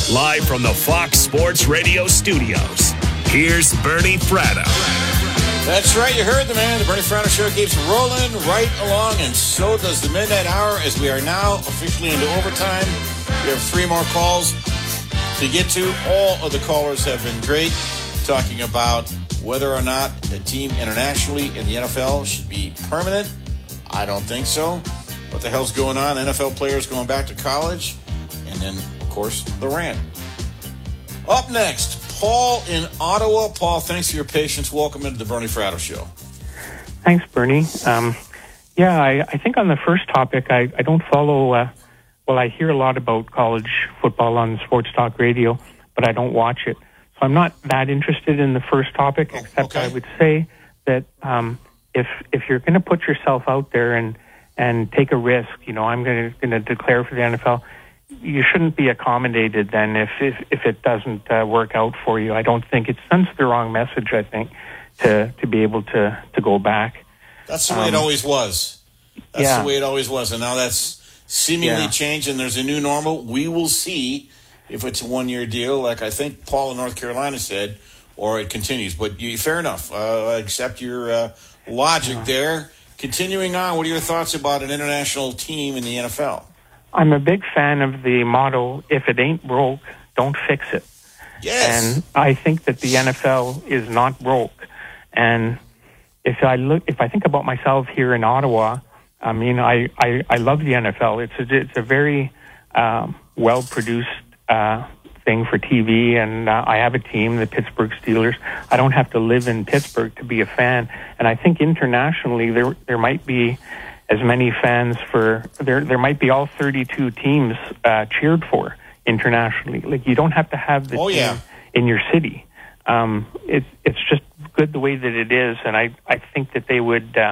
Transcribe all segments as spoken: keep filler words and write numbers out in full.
Live from the Fox Sports Radio studios, here's Bernie Fratto. That's right, you heard the man. The Bernie Fratto Show keeps rolling right along, and so does the Midnight Hour, as we are now officially into overtime. We have three more calls to get to. All of the callers have been great, talking about whether or not a team internationally in the N F L should be permanent. I don't think so. What the hell's going on? N F L players going back to college. And then, of course, the rant. Up next, Paul in Ottawa. Paul, thanks for your patience. Welcome into the Bernie Fratto Show. Thanks, Bernie. Um, yeah, I, I think on the first topic, I, I don't follow, uh, well, I hear a lot about college football on sports talk radio, but I don't watch it. So I'm not that interested in the first topic, Oh, except okay. I would say that um, if if you're going to put yourself out there and, and take a risk, you know, I'm going to declare for the N F L, you shouldn't be accommodated then if if, if it doesn't uh, work out for you. I don't think it sends the wrong message, I think, to, to be able to, to go back. That's the way Um, it always was. That's yeah. the way it always was. And now that's seemingly Yeah. changed, and there's a new normal. We will see if it's a one-year deal, like I think Paul in North Carolina said, or it continues. But you, fair enough. Uh, accept your uh, logic Yeah. there. Continuing on, what are your thoughts about an international team in the N F L? I'm a big fan of the motto, if it ain't broke, don't fix it. Yes. And I think that the N F L is not broke. And if I look, if I think about myself here in Ottawa, I mean, I, I, I love the N F L. It's a, it's a very um, well-produced uh, thing for T V, and uh, I have a team, the Pittsburgh Steelers. I don't have to live in Pittsburgh to be a fan. And I think internationally there there might be as many fans for there. There might be all thirty-two teams uh, cheered for internationally. Like, you don't have to have the Oh, team yeah. in your city. Um, it's it's just good the way that it is, and I I think that they would. Uh,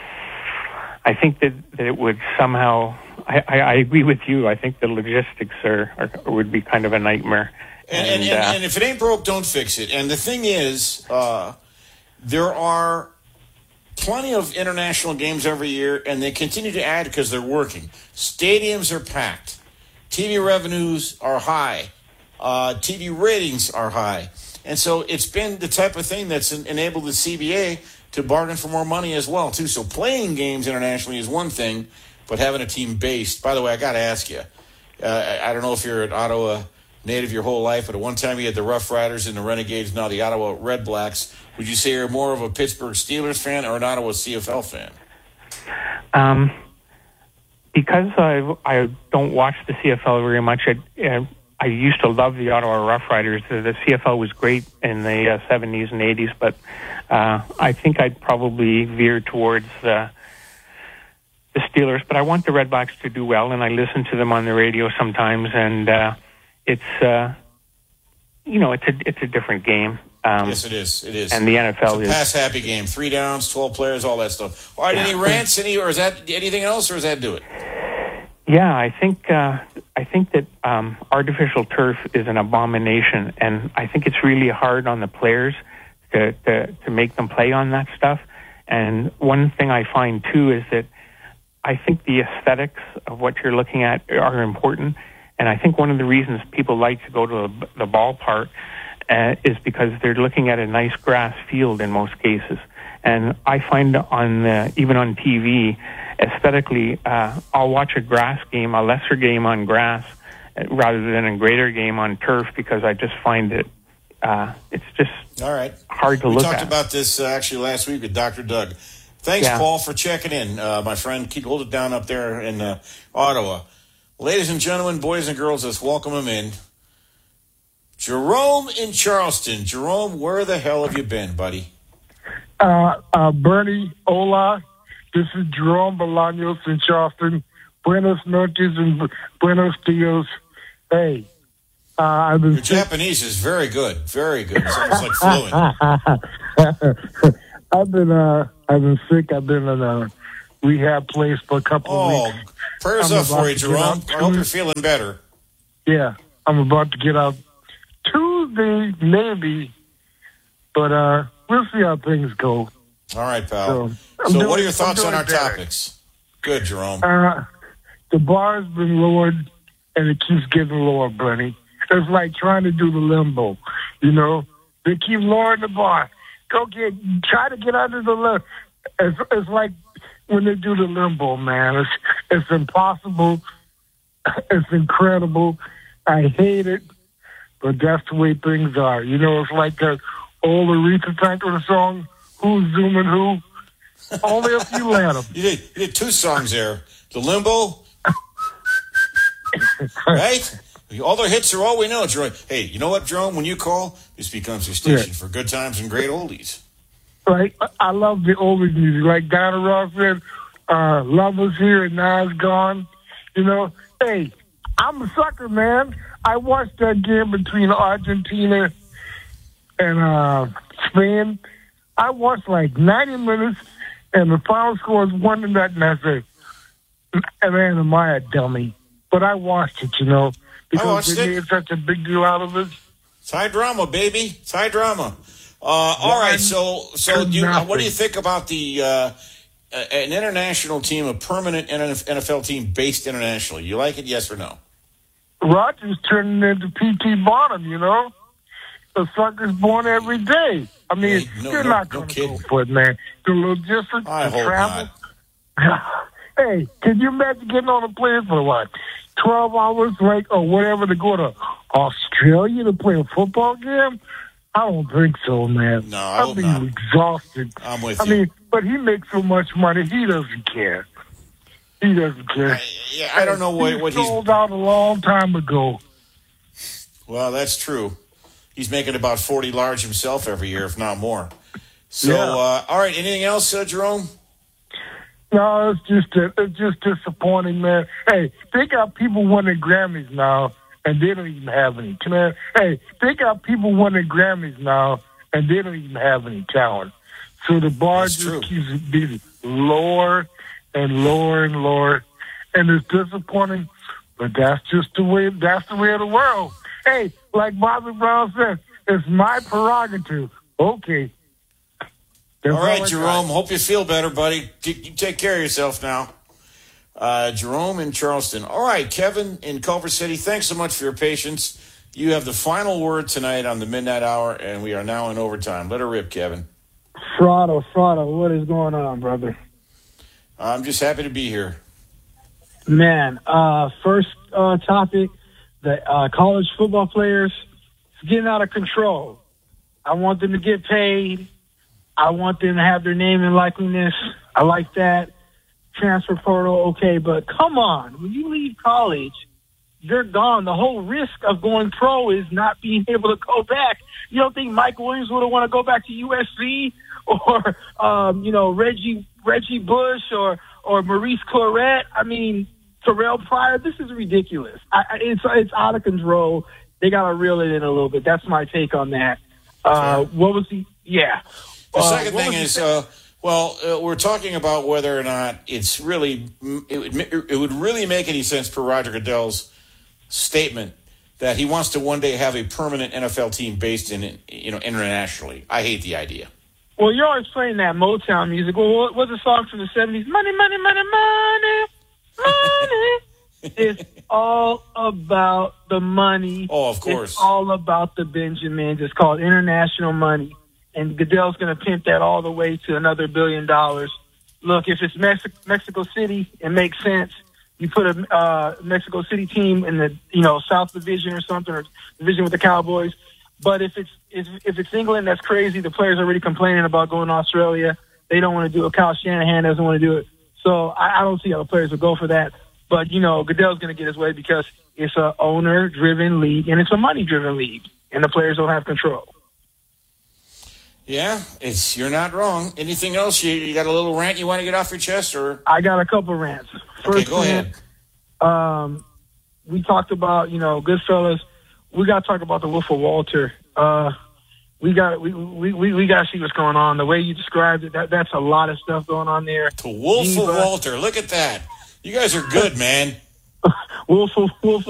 I think that, that it would somehow. I, I, I agree with you. I think the logistics are, are would be kind of a nightmare. And, and, and, uh, and if it ain't broke, don't fix it. And the thing is, uh, there are plenty of international games every year, and they continue to add because they're working. Stadiums are packed. T V revenues are high. Uh, T V ratings are high. And so it's been the type of thing that's en- enabled the C B A to bargain for more money as well, too. So playing games internationally is one thing, but having a team based. By the way, I got to ask you, uh, I I don't know if you're an Ottawa native your whole life, but at one time you had the Rough Riders and the Renegades, now the Ottawa Red Blacks. Would you say you're more of a Pittsburgh Steelers fan or an Ottawa C F L fan? Um, because I I don't watch the C F L very much. I, uh, I used to love the Ottawa Rough Riders. The, the C F L was great in the uh, seventies and eighties, but uh, I think I'd probably veer towards uh, the Steelers. But I want the Red Blacks to do well, and I listen to them on the radio sometimes. And uh, it's uh, you know it's a it's a different game. Um, Yes, it is. It is. and the N F L It's a is pass-happy game. Three downs, twelve players, all that stuff. All right, Yeah. any rants, any, or is that anything else, or does that do it? Yeah, I think uh, I think that um, artificial turf is an abomination, and I think it's really hard on the players to, to to make them play on that stuff. And one thing I find too is that I think the aesthetics of what you're looking at are important, and I think one of the reasons people like to go to the, the ballpark uh, is because they're looking at a nice grass field in most cases. And I find on the, even on T V, aesthetically, uh, I'll watch a grass game, a lesser game on grass, uh, rather than a greater game on turf, because I just find it, uh, it's just All right. hard to we look talked at. about this uh, actually last week with Doctor Doug. Thanks, Yeah. Paul, for checking in, uh, my friend. Keep hold it down up there in uh, Ottawa. Ladies and gentlemen, boys and girls, let's welcome him in. Jerome in Charleston. Jerome, where the hell have you been, buddy? Uh, uh, Bernie, hola. This is Jerome Bolaños in Charleston. Buenos noches and buenos dias. Hey, uh, I've been Your sick. Japanese is very good. Very good. It's almost like fluent. I've been uh, I've been sick. I've been in a rehab place for a couple of Oh, weeks. prayers I'm up about for you, to get Jerome. out I hope too. you're feeling better. Yeah, I'm about to get out Tuesday, maybe, but uh, we'll see how things go. All right, pal. So, So, I'm what doing- are your thoughts I'm on our doing better. topics? Good, Jerome. Uh, the bar's been lowered, and it keeps getting lower, Bernie. It's like trying to do the limbo, you know. They keep lowering the bar. Go get, try to get under the limbo. It's, it's like when they do the limbo, man. It's, it's impossible. It's incredible. I hate it, but that's the way things are. You know, it's like that old Aretha Franklin song, Who's Zooming Who? Only if you let them. You did, you did two songs there. The Limbo, right? All their hits are all we know, Jerome. Hey, you know what, Jerome? When you call, this becomes your station Yeah. for good times and great oldies. Right? I love the oldies music. Like Diana Ross said, uh, love was here and now it's gone. You know, hey, I'm a sucker, man. I watched that game between Argentina and uh, Spain. I watched like ninety minutes, and the final score is one to nothing. I said, man, am I a dummy? But I watched it, you know, because watched they it. made such a big deal out of it. It's high drama, baby. It's high drama. Uh, all right, so so Good you, uh, nothing. what do you think about the uh, an international team, a permanent N F L team based internationally? You like it, yes or no? Rogers turning into P T Barnum, you know? The sucker's born every day. I mean, Hey, no- you're no- not no going to kidding. go for it, man. The logistics, I the hope travel. not. Hey, can you imagine getting on a plane for what? twelve hours, like, or whatever, to go to Australia to play a football game? I don't think so, man. No, I I'd hope be not. exhausted. I'm with I you. mean, but he makes so much money, he doesn't care. He doesn't care. I, yeah, I don't know what, he what he's. sold out a long time ago. Well, that's true. He's making about forty large himself every year, if not more. So, Yeah. uh, all right. Anything else, uh, Jerome? No, it's just it's just disappointing, man. Hey, they got people winning Grammys now, and they don't even have any. Man, hey, they got people winning Grammys now, and they don't even have any talent. So the bar That's just true. keeps getting lower and lower and lower, and it's disappointing. But that's just the way. That's the way of the world. Hey, like Bobby Brown said, it's my prerogative. Okay. That's All right, I Jerome. got. Hope you feel better, buddy. You you take care of yourself now. Uh, Jerome in Charleston. All right, Kevin in Culver City. Thanks so much for your patience. You have the final word tonight on the Midnight Hour, and we are now in overtime. Let her rip, Kevin. Fraudo, Fraudo, what is going on, brother? I'm just happy to be here. Man, uh, first uh, topic, the uh, college football players, it's getting out of control. I want them to get paid. I want them to have their name and likeliness. I like that. Transfer portal, okay, but come on. When you leave college, you're gone. The whole risk of going pro is not being able to go back. You don't think Mike Williams would have want to go back to U S C or, um, you know, Reggie Reggie Bush or, or Maurice Claret? I mean, Terrell Pryor, this is ridiculous. I, I, it's, it's out of control. They got to reel it in a little bit. That's my take on that. Uh, what was the, yeah. The Uh, second what thing was is, the- uh, well, uh, we're talking about whether or not it's really, it would, it would really make any sense per Roger Goodell's statement that he wants to one day have a permanent N F L team based in, you know, internationally. I hate the idea. Well, you're always playing that Motown music. Well, what was the song from the seventies? Money, money, money, money, money. It's all about the money. Oh, of course. It's all about the Benjamins. It's called international money. And Goodell's going to pimp that all the way to another billion dollars. Look, if it's Mex- Mexico City, it makes sense. You put a uh, Mexico City team in the, you know, South Division or something, or division with the Cowboys. But if it's if, if it's England, that's crazy. The players are already complaining about going to Australia. They don't want to do it. Kyle Shanahan doesn't want to do it. So I, I don't see how the players would go for that. But, you know, Goodell's going to get his way because it's a owner-driven league and it's a money-driven league, and the players don't have control. Yeah, it's you're not wrong. Anything else? You, you got a little rant you want to get off your chest, or I got a couple rants. First okay, go rant, ahead. Um, we talked about, you know, Goodfellas. We got to talk about the Wolf of Walter. Uh, we got we we we, we got to see what's going on. The way you described it, that that's a lot of stuff going on there. The Wolf Diva. of Walter. Look at that. You guys are good, man. Wolf of Wolf of